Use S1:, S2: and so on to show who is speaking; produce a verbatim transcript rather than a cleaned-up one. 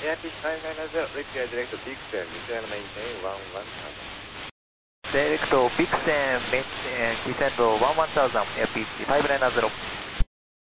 S1: Airpeak five nine zero, require direct to Pixel, visual maintain one one thousand.
S2: Direct to Pixel, descend one one thousand, Airpeak five nine zero.